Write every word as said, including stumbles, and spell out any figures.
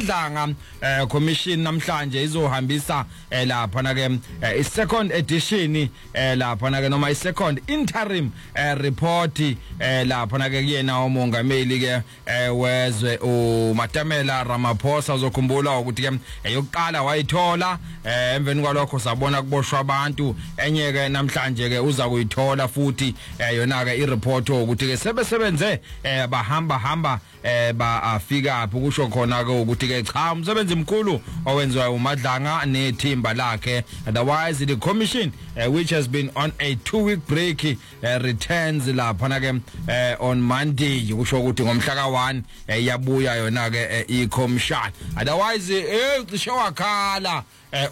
uMadlanga eh commission namhlanje izohambisa eh lapha na ke i second edition eh lapha na ke noma i second interim eh report eh lapha na ke kuyena umongameli ke wezwe uMatamela Ramaphosa uzokhumbula ukuthi ke yokuqala wayithola eh emveni kwalokho sabona kuboshwa abantu enye ke namhlanje ke uza kuyithola futhi yona ke i report ukuthi ke sebesebenze eh bahamba hamba eh bafika apho kusho khona ke ukuthi ke cha umsebenzi mkhulu owenziwa uMadlanga nethimba lakhe. Otherwise the commission uh, which has been on a two week break uh, returns lapha na ke uh, on Monday kusho ukuthi ngomhla ka one yabuya yona ke i commission. Otherwise eh cishe wakhala